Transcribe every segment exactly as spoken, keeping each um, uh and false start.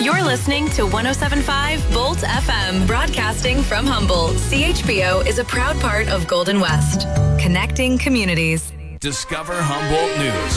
You're listening to one oh seven point five Volt F M, broadcasting from Humboldt. C H B O is a proud part of Golden West, connecting communities. Discover Humboldt News.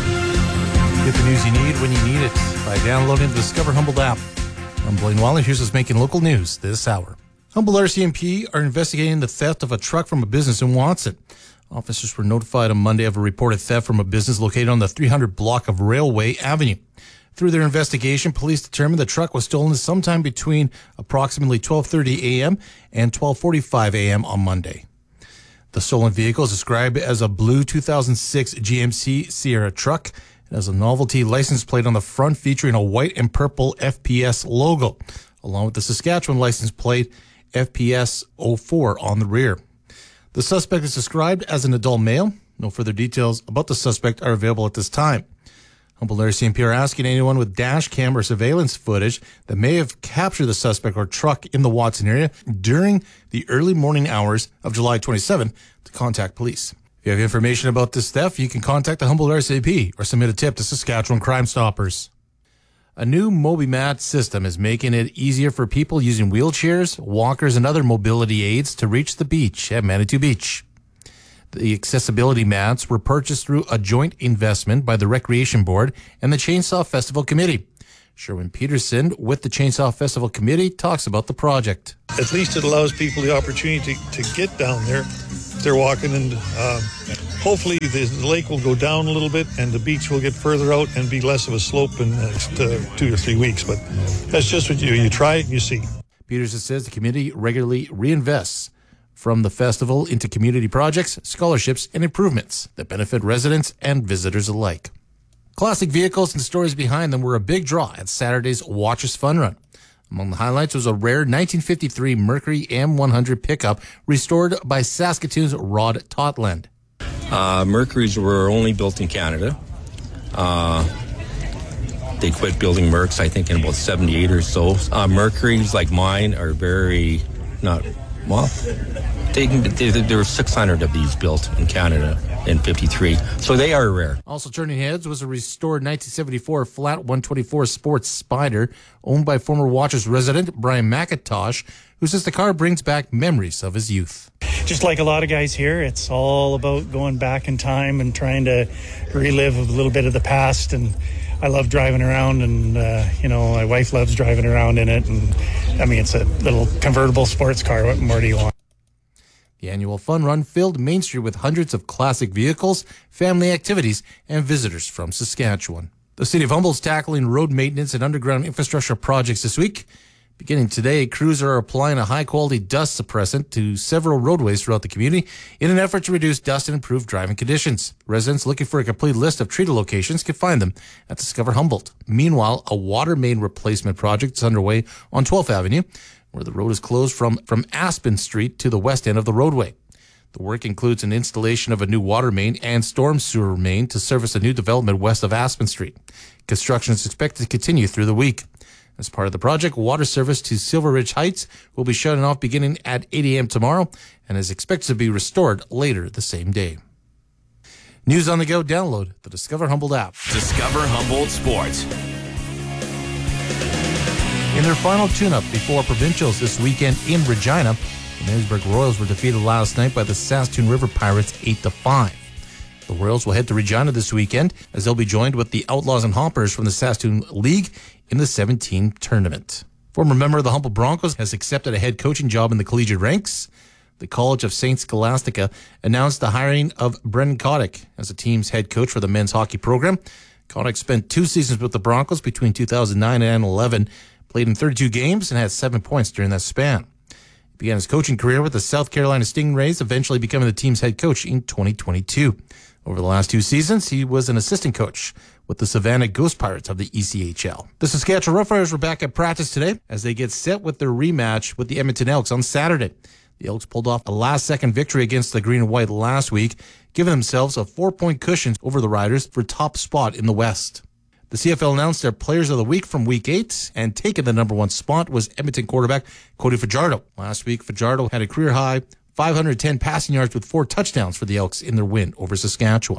Get the news you need when you need it by downloading the Discover Humboldt app. I'm Blaine Wallace. Here's what's making local news this hour. Humboldt R C M P are investigating the theft of a truck from a business in Watson. Officers were notified on Monday of a reported theft from a business located on the three hundred block of Railway Avenue. Through their investigation, police determined the truck was stolen sometime between approximately twelve thirty a.m. and twelve forty-five a.m. on Monday. The stolen vehicle is described as a blue two thousand six G M C Sierra truck. It has a novelty license plate on the front featuring a white and purple F P S logo, along with the Saskatchewan license plate F P S oh four on the rear. The suspect is described as an adult male. No further details about the suspect are available at this time. Humboldt R C M P are asking anyone with dash cam or surveillance footage that may have captured the suspect or truck in the Watson area during the early morning hours of July twenty-seventh to contact police. If you have information about this theft, you can contact the Humboldt R C M P or submit a tip to Saskatchewan Crime Stoppers. A new MobiMat system is making it easier for people using wheelchairs, walkers, and other mobility aids to reach the beach at Manitou Beach. The accessibility mats were purchased through a joint investment by the Recreation Board and the Chainsaw Festival Committee. Sherwin Peterson with the Chainsaw Festival Committee talks about the project. At least it allows people the opportunity to, to get down there if they're walking, and uh, hopefully the, the lake will go down a little bit and the beach will get further out and be less of a slope in the next uh, two or three weeks. But that's just what you, you try it and you see. Peterson says the committee regularly reinvests from the festival into community projects, scholarships, and improvements that benefit residents and visitors alike. Classic vehicles and stories behind them were a big draw at Saturday's Watchers Fun Run. Among the highlights was a rare nineteen fifty-three Mercury M one hundred pickup restored by Saskatoon's Rod Totland. Uh, Mercuries were only built in Canada. Uh, they quit building Mercs, I think, in about seventy-eight or so. Uh, Mercuries, like mine, are very not... Well, they, they, there were six hundred of these built in Canada in fifty-three, so they are rare. Also turning heads was a restored nineteen seventy-four flat one twenty-four Sports Spider owned by former Watchers resident Brian McIntosh, who says the car brings back memories of his youth. Just like a lot of guys here, it's all about going back in time and trying to relive a little bit of the past. And I love driving around, and uh, you know, my wife loves driving around in it. And I mean, it's a little convertible sports car. What more do you want? The annual fun run filled Main Street with hundreds of classic vehicles, family activities, and visitors from Saskatchewan. The City of Humboldt's tackling road maintenance and underground infrastructure projects this week. Beginning today, crews are applying a high-quality dust suppressant to several roadways throughout the community in an effort to reduce dust and improve driving conditions. Residents looking for a complete list of treated locations can find them at Discover Humboldt. Meanwhile, a water main replacement project is underway on twelfth Avenue, where the road is closed from, from Aspen Street to the west end of the roadway. The work includes an installation of a new water main and storm sewer main to service a new development west of Aspen Street. Construction is expected to continue through the week. As part of the project, water service to Silver Ridge Heights will be shutting off beginning at eight a.m. tomorrow and is expected to be restored later the same day. News on the go, download the Discover Humboldt app. Discover Humboldt Sports. In their final tune-up before provincials this weekend in Regina, the Marysburg Royals were defeated last night by the Saskatoon River Pirates eight to five. The Royals will head to Regina this weekend as they'll be joined with the Outlaws and Hoppers from the Saskatoon League in the seventeen tournament. Former member of the Humboldt Broncos has accepted a head coaching job in the collegiate ranks. The College of Saint Scholastica announced the hiring of Brendan Kotick as the team's head coach for the men's hockey program. Kotick spent two seasons with the Broncos between two thousand nine and eleven, played in thirty-two games, and had seven points during that span. He began his coaching career with the South Carolina Stingrays, eventually becoming the team's head coach in twenty twenty-two. Over the last two seasons, he was an assistant coach with the Savannah Ghost Pirates of the E C H L. The Saskatchewan Roughriders were back at practice today as they get set with their rematch with the Edmonton Elks on Saturday. The Elks pulled off a last-second victory against the Green and White last week, giving themselves a four-point cushion over the Riders for top spot in the West. The C F L announced their Players of the Week from Week eight, and taking the number one spot was Edmonton quarterback Cody Fajardo. Last week, Fajardo had a career-high five hundred ten passing yards with four touchdowns for the Elks in their win over Saskatchewan.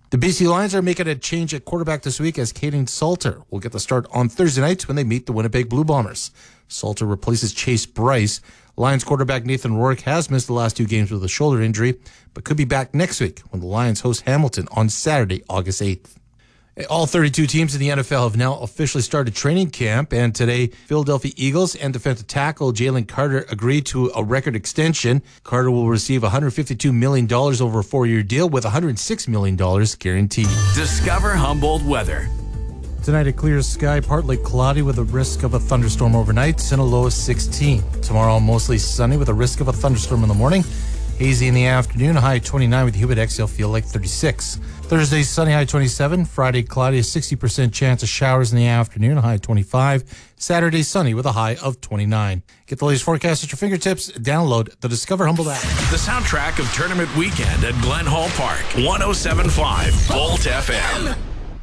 The B C Lions are making a change at quarterback this week as Caden Salter will get the start on Thursday night when they meet the Winnipeg Blue Bombers. Salter replaces Chase Bryce. Lions quarterback Nathan Rourke has missed the last two games with a shoulder injury, but could be back next week when the Lions host Hamilton on Saturday, August eighth. All thirty-two teams in the N F L have now officially started training camp, and today, Philadelphia Eagles and defensive tackle Jalen Carter agreed to a record extension. Carter will receive one hundred fifty-two million dollars over a four-year deal with one hundred six million dollars guaranteed. Discover Humboldt weather. Tonight, a clear sky, partly cloudy with a risk of a thunderstorm overnight and a low of sixteen. Tomorrow, mostly sunny with a risk of a thunderstorm in the morning. Hazy in the afternoon, a high twenty-nine with humid exhale feel like thirty-six. Thursday, sunny, high twenty-seven. Friday, cloudy, a sixty percent chance of showers in the afternoon, a high twenty-five. Saturday, sunny with a high of twenty-nine. Get the latest forecast at your fingertips. Download the Discover Humboldt app. The soundtrack of Tournament Weekend at Glen Hall Park. one oh seven point five Bolt F M.